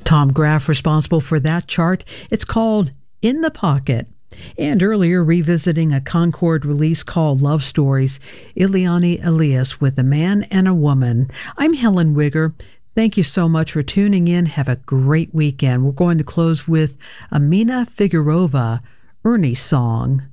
Tom Graff responsible for that chart. It's called In the Pocket. And earlier, revisiting a Concord release called Love Stories, Ileana Elias with A Man and a Woman. I'm Helen Wigger. Thank you so much for tuning in. Have a great weekend. We're going to close with Amina Figurova, Ernie's Song.